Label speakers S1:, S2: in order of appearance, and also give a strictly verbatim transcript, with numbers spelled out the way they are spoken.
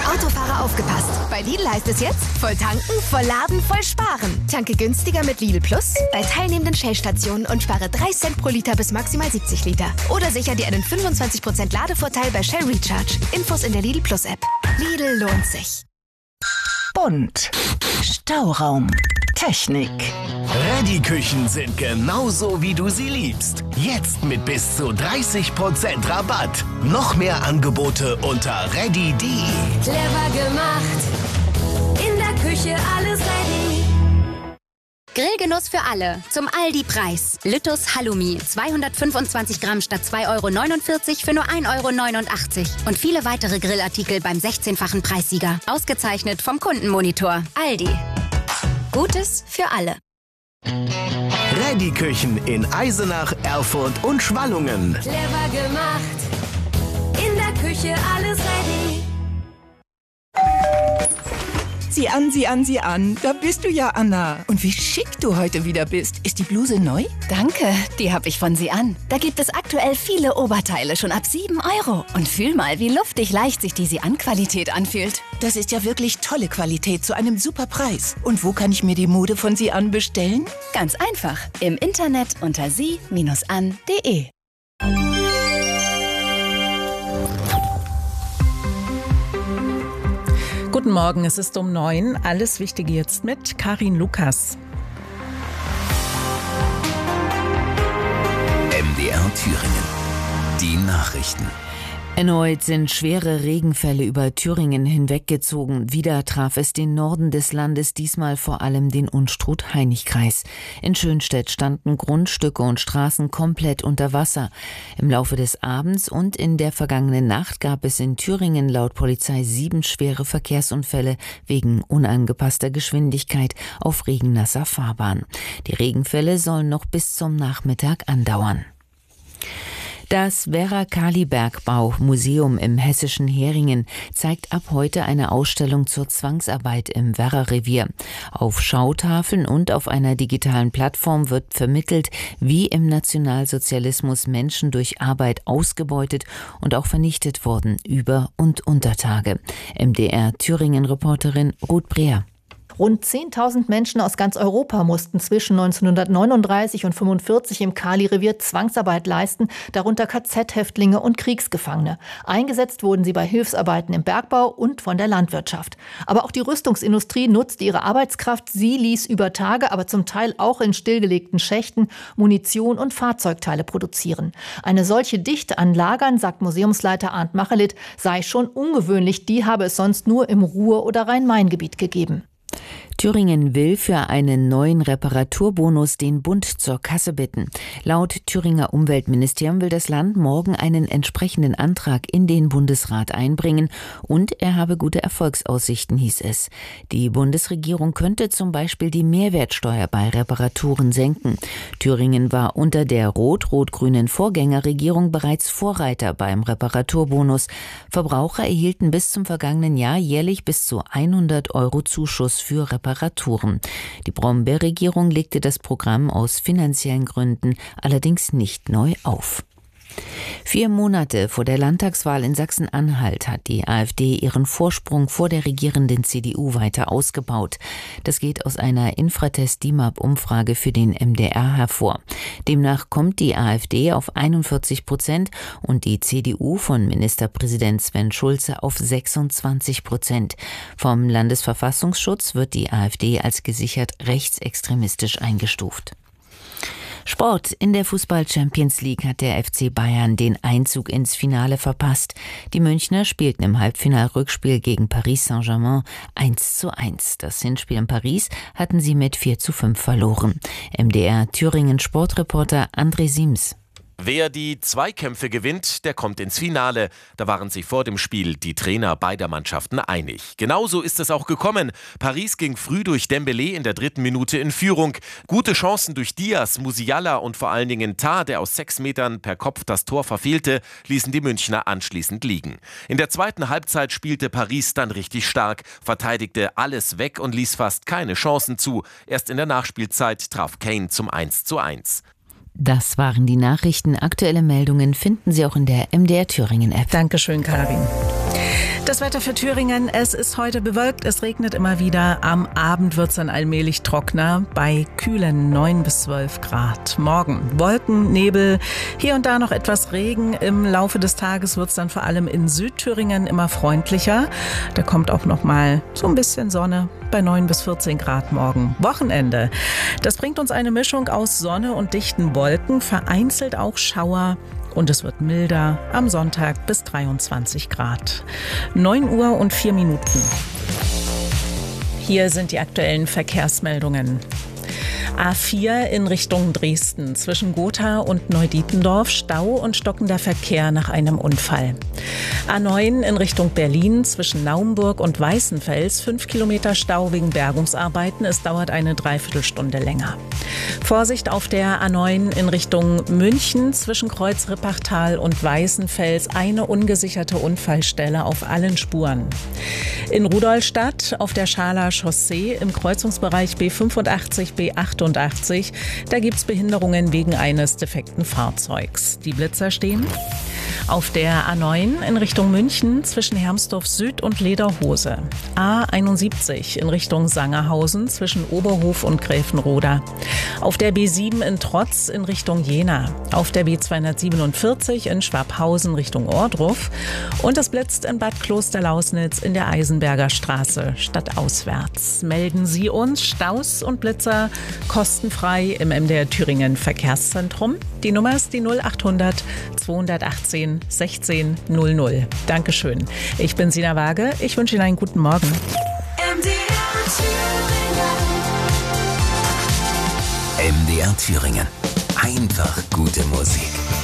S1: Autofahrer aufgepasst. Bei Lidl heißt es jetzt, voll tanken, voll laden, voll sparen. Tanke günstiger mit Lidl Plus bei teilnehmenden Shell-Stationen und spare drei Cent pro Liter bis maximal siebzig Liter. Oder sicher dir einen fünfundzwanzig Prozent Ladevorteil bei Shell Recharge. Infos in der Lidl Plus App. Lidl lohnt sich.
S2: Bunt. Stauraum. Technik.
S3: Reddy-Küchen sind genauso, wie du sie liebst. Jetzt mit bis zu dreißig Prozent Rabatt. Noch mehr Angebote unter reddy punkt de.
S4: Clever gemacht. In der Küche alles ready.
S5: Grillgenuss für alle. Zum Aldi-Preis. Lüttus Halloumi. zweihundertfünfundzwanzig Gramm statt zwei Euro neunundvierzig für nur ein Euro neunundachtzig. Und viele weitere Grillartikel beim sechzehnfachen Preissieger. Ausgezeichnet vom Kundenmonitor. Aldi. Gutes für alle.
S3: Reddy-Küchen in Eisenach, Erfurt und Schwallungen.
S4: Clever gemacht. In der Küche alles ready.
S2: Sieh an, sieh an, sieh an. Da bist du ja, Anna. Und wie schick du heute wieder bist. Ist die Bluse neu?
S6: Danke, die habe ich von Sie an. Da gibt es aktuell viele Oberteile schon ab sieben Euro. Und fühl mal, wie luftig leicht sich die Sie an Qualität anfühlt.
S2: Das ist ja wirklich tolle Qualität zu einem super Preis. Und wo kann ich mir die Mode von Sie an bestellen?
S6: Ganz einfach. Im Internet unter sie an punkt de.
S7: Guten Morgen, es ist um neun. Alles Wichtige jetzt mit Karin Lukas.
S8: M D R Thüringen. Die Nachrichten.
S9: Erneut sind schwere Regenfälle über Thüringen hinweggezogen. Wieder traf es den Norden des Landes, diesmal vor allem den Unstrut-Hainich-Kreis. In Schönstedt standen Grundstücke und Straßen komplett unter Wasser. Im Laufe des Abends und in der vergangenen Nacht gab es in Thüringen laut Polizei sieben schwere Verkehrsunfälle wegen unangepasster Geschwindigkeit auf regennasser Fahrbahn. Die Regenfälle sollen noch bis zum Nachmittag andauern. Das Werra-Kalibergbau-Museum im hessischen Heringen zeigt ab heute eine Ausstellung zur Zwangsarbeit im Werra-Revier. Auf Schautafeln und auf einer digitalen Plattform wird vermittelt, wie im Nationalsozialismus Menschen durch Arbeit ausgebeutet und auch vernichtet wurden, über und unter Tage. M D R-Thüringen-Reporterin Ruth Breer.
S10: Rund zehntausend Menschen aus ganz Europa mussten zwischen neunzehnhundertneununddreißig und fünfundvierzig im Kali-Revier Zwangsarbeit leisten, darunter K Z-Häftlinge und Kriegsgefangene. Eingesetzt wurden sie bei Hilfsarbeiten im Bergbau und von der Landwirtschaft. Aber auch die Rüstungsindustrie nutzte ihre Arbeitskraft. Sie ließ über Tage, aber zum Teil auch in stillgelegten Schächten, Munition und Fahrzeugteile produzieren. Eine solche Dichte an Lagern, sagt Museumsleiter Arndt Machelit, sei schon ungewöhnlich. Die habe es sonst nur im Ruhr- oder Rhein-Main-Gebiet gegeben.
S9: Thüringen will für einen neuen Reparaturbonus den Bund zur Kasse bitten. Laut Thüringer Umweltministerium will das Land morgen einen entsprechenden Antrag in den Bundesrat einbringen und er habe gute Erfolgsaussichten, hieß es. Die Bundesregierung könnte zum Beispiel die Mehrwertsteuer bei Reparaturen senken. Thüringen war unter der rot-rot-grünen Vorgängerregierung bereits Vorreiter beim Reparaturbonus. Verbraucher erhielten bis zum vergangenen Jahr jährlich bis zu hundert Euro Zuschuss für Reparaturen. Reparaturen. Die Brombeer-Regierung legte das Programm aus finanziellen Gründen allerdings nicht neu auf. Vier Monate vor der Landtagswahl in Sachsen-Anhalt hat die AfD ihren Vorsprung vor der regierenden C D U weiter ausgebaut. Das geht aus einer Infratest-D I M A P-Umfrage für den M D R hervor. Demnach kommt die AfD auf einundvierzig Prozent und die C D U von Ministerpräsident Sven Schulze auf sechsundzwanzig Prozent. Vom Landesverfassungsschutz wird die AfD als gesichert rechtsextremistisch eingestuft. Sport. In der Fußball-Champions League hat der F C Bayern den Einzug ins Finale verpasst. Die Münchner spielten im Halbfinal-Rückspiel gegen Paris Saint-Germain eins zu eins. Das Hinspiel in Paris hatten sie mit vier zu fünf verloren. M D R Thüringen Sportreporter André Siems.
S11: Wer die Zweikämpfe gewinnt, der kommt ins Finale. Da waren sich vor dem Spiel die Trainer beider Mannschaften einig. Genauso ist es auch gekommen. Paris ging früh durch Dembélé in der dritten Minute in Führung. Gute Chancen durch Diaz, Musiala und vor allen Dingen Tah, der aus sechs Metern per Kopf das Tor verfehlte, ließen die Münchner anschließend liegen. In der zweiten Halbzeit spielte Paris dann richtig stark, verteidigte alles weg und ließ fast keine Chancen zu. Erst in der Nachspielzeit traf Kane zum eins zu eins.
S9: Das waren die Nachrichten. Aktuelle Meldungen finden Sie auch in der M D R Thüringen App.
S7: Dankeschön, Karin. Das Wetter für Thüringen, es ist heute bewölkt, es regnet immer wieder. Am Abend wird es dann allmählich trockener bei kühlen neun bis zwölf Grad. Morgen Wolken, Nebel, hier und da noch etwas Regen. Im Laufe des Tages wird es dann vor allem in Südthüringen immer freundlicher. Da kommt auch noch mal so ein bisschen Sonne bei neun bis vierzehn Grad morgen. Wochenende, das bringt uns eine Mischung aus Sonne und dichten Wolken, vereinzelt auch Schauer. Und es wird milder, am Sonntag bis dreiundzwanzig Grad. neun Uhr und vier Minuten. Hier sind die aktuellen Verkehrsmeldungen. A vier in Richtung Dresden zwischen Gotha und Neudietendorf, Stau und stockender Verkehr nach einem Unfall. A neun in Richtung Berlin zwischen Naumburg und Weißenfels, fünf Kilometer Stau wegen Bergungsarbeiten. Es dauert eine Dreiviertelstunde länger. Vorsicht auf der A neun in Richtung München zwischen Kreuz-Rippachtal und Weißenfels, eine ungesicherte Unfallstelle auf allen Spuren. In Rudolstadt auf der Schaler Chaussee im Kreuzungsbereich B fünfundachtzig, B achtundachtzig, da gibt's Behinderungen wegen eines defekten Fahrzeugs. Die Blitzer stehen. Auf der A neun in Richtung München zwischen Hermsdorf Süd und Lederhose. A einundsiebzig in Richtung Sangerhausen zwischen Oberhof und Gräfenroda. Auf der B sieben in Trotz in Richtung Jena. Auf der B zweihundertsiebenundvierzig in Schwabhausen Richtung Ohrdruf. Und es blitzt in Bad Klosterlausnitz in der Eisenberger Straße stadtauswärts. Melden Sie uns Staus und Blitzer kostenfrei im M D R Thüringen Verkehrszentrum. Die Nummer ist die null achthundert zweihundertachtzehn sechzehn null null. Dankeschön. Ich bin Sina Waage. Ich wünsche Ihnen einen guten Morgen.
S4: M D R Thüringen.
S8: M D R Thüringen. Einfach gute Musik.